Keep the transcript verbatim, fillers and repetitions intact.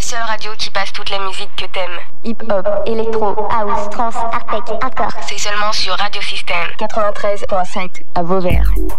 seule radio qui passe toute la musique que t'aimes. Hip-hop, électro, house, trance, art tech, hardcore. C'est seulement sur Radio Système. quatre-vingt-treize virgule sept à Vauvert.